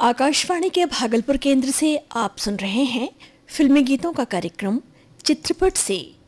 आकाशवाणी के भागलपुर केंद्र से आप सुन रहे हैं फिल्मी गीतों का कार्यक्रम चित्रपट से।